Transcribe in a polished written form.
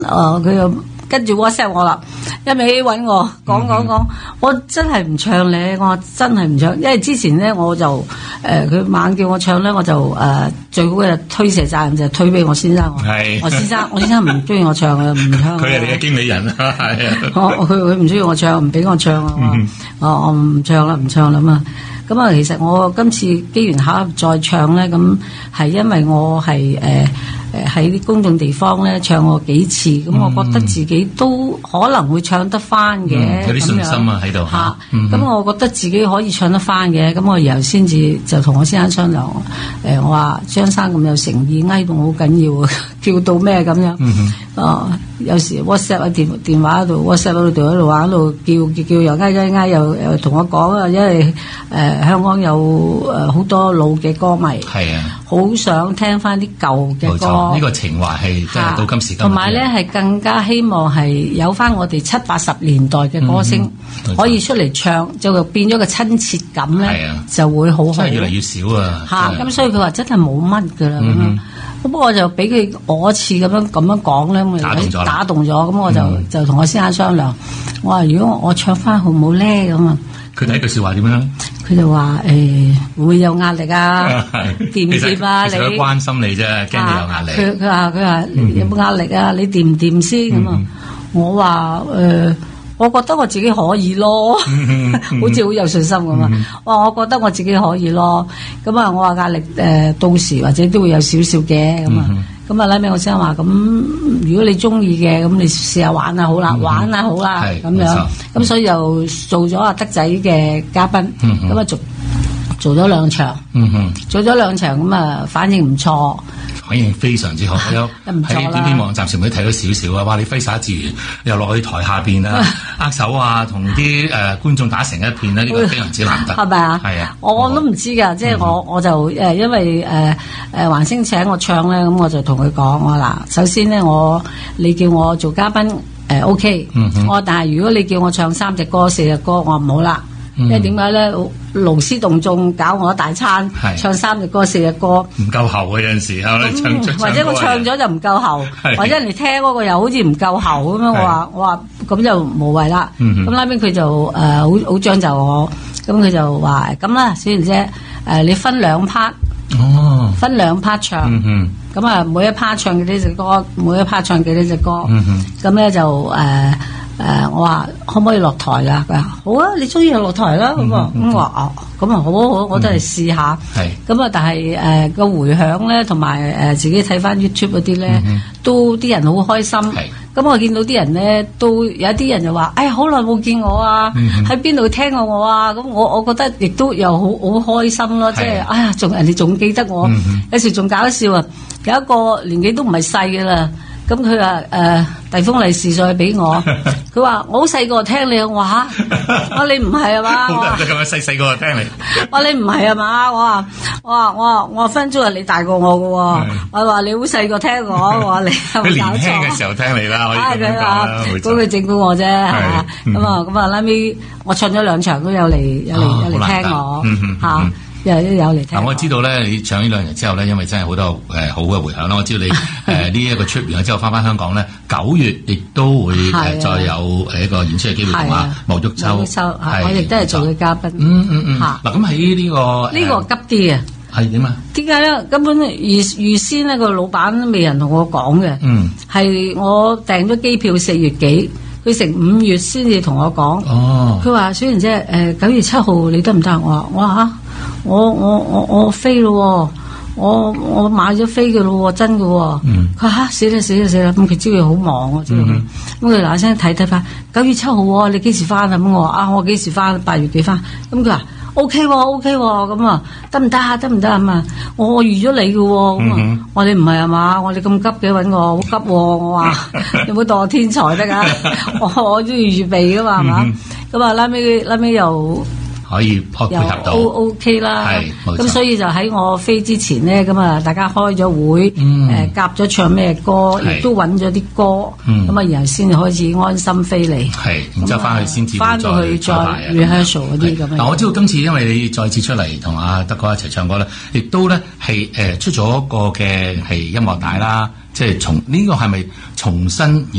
佢又跟住 WhatsApp 我啦，一味揾我講，我真係唔唱咧，我真係唔唱，因為之前咧我就佢猛叫我唱咧，我就最好嘅推卸責任就推俾我先生。我先生唔中意我唱啊，唔唱。 佢係你嘅經理人啊，係啊。 佢唔中意我唱，唔俾我唱啊。我唔唱啦嘛。咁啊，其實我今次機緣巧合再唱咧，咁係因為我係喺啲公眾地方咧唱過幾次，咁我覺得自己都可能會唱得翻嘅， 有啲信心啊喺度嚇。 咁我覺得自己可以唱得翻嘅，咁我然後先至就同我先生商量，我話張生咁有誠意，挨到我好緊要啊，叫到咩咁樣？有時 WhatsApp 喺電話度 WhatsApp 喺度玩喺度叫又挨又同我講啊，因為香港有好多老嘅歌迷，係啊，好想聽翻啲舊嘅歌。 呢個情懷係真係到今時今日。同埋咧係更加希望係有翻我哋70、80年代嘅歌星可以出嚟唱，就變咗個親切感咧，就會好好。 真係越嚟越少啊！ 咁所以佢話真係冇乜㗎啦咁樣。咁不過我就俾佢我一次咁樣講咧，咁打動咗，咁我就同我先生商量，我話如果我唱翻好唔好咧咁啊？ 佢第一句説話點樣？ 佢就話會有壓力啊，掂唔掂啊？你佢關心你啫，驚你有壓力。 佢話有冇壓力啊？你掂唔掂先咁啊？我話我覺得我自己可以咯，好似好有信心咁啊！我覺得我自己可以咯。咁啊，我話壓力到時或者都會有少少嘅咁啊。咁啊，拉尾我先話咁，如果你中意嘅，咁你試下玩下好啦，玩下好啦咁樣。咁所以就做咗阿德仔嘅嘉賓，咁啊做咗2場，做咗2場咁啊，反應唔錯。 反應非常之好，喺短片網站上面睇到少少啊！哇，你揮灑自如，又落去台下邊啊，握手啊，同啲觀眾打成一片咧，呢個非常之難得。 係咪啊？ 係啊， 我都唔知㗎，即係我就因為環星請我唱咧，咁我就同佢講我嗱，首先咧你叫我做嘉賓OK，我但係如果你叫我唱3隻歌4隻歌，我唔好啦。因為點解咧？勞師動眾搞我一大餐，唱3隻歌4隻歌， 唔夠喉嘅有陣時候你唱或者我唱咗就唔夠喉，或者人哋聽嗰個又好似唔夠喉咁樣，我話咁就無謂啦。咁拉邊佢就好將就我，咁佢就話咁啦，小賢姐你分2 part，分2 part 唱，咁啊每一 part 唱幾多隻歌，每一 part 唱幾多隻歌，咁咧就我話可唔可以落台㗎？佢話好啊，你中意就落台啦。咁我話咁啊好，我都係試下。咁啊，但係個迴響咧，同埋自己睇翻 YouTube 嗰啲咧，都啲人好開心。咁我見到啲人咧，都有啲人就話：哎呀，好耐冇見我啊！喺邊度聽過我啊？咁我覺得亦都又好開心咯。即係哎呀，人哋仲記得我，有時仲搞笑啊！有一個年紀都唔係細嘅啦。咁佢話遞封利是上去俾我，佢話我好細個聽你，我話你唔係啊嘛？ 好多人都咁樣細個聽你。 我話你唔係啊嘛？我話分鐘係你大過我嘅喎。我話你好細個聽我話你有冇搞錯？ 年輕嘅時候聽你啦，可以咁樣講啦。 咁佢整蠱我啫，咁啊拉尾我唱咗2場都有嚟聽我嚇。有嚟聽。 我知道咧，你唱呢2日之後咧，因為真係好多好嘅迴響啦。我知道你呢一個出完之後翻香港咧，9月亦都會再有一個演出嘅機會同阿莫旭秋， 我亦都係做佢嘉賓。 嗱，咁喺呢個急啲啊！ 係點啊？ 點解咧？根本預先呢個老闆都未人同我講嘅。係我訂咗機票4月幾，佢成5月先至同我講。佢話小賢姐9月7號你得唔得？我話嚇。我飛咯，我買咗飛嘅咯，真嘅。佢話死啦！咁佢知佢好忙啊，知道佢。咁佢嗱聲睇翻9月7號，你幾時翻啊？咁我話我幾時翻？8月幾翻？咁佢話 OK 咁啊，得唔得啊？得唔得啊？嘛，我預咗你嘅，咁啊，我哋唔係啊嘛，我哋咁急嘅揾我，好急。我話有冇當我天才得噶？我都要預備噶嘛，係嘛？咁啊，拉尾又。 可以配合到 OK 啦，咁所以就喺我飛之前咧，咁啊大家開咗會，夾咗唱咩歌，亦都揾咗啲歌，咁啊然後先開始安心飛嚟， 然之後翻去先至翻到去再 rehearsal 嗰啲咁樣。 嗱，我知道今次因為你再次出嚟同阿德哥一齊唱歌咧，亦都咧係出咗一個嘅係音樂帶啦， 即係呢個係咪重新